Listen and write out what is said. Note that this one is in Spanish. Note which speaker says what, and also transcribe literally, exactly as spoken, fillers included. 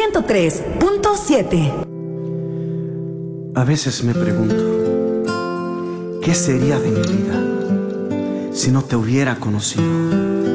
Speaker 1: ciento tres punto siete.
Speaker 2: A veces me pregunto, ¿qué sería de mi vida si no te hubiera conocido?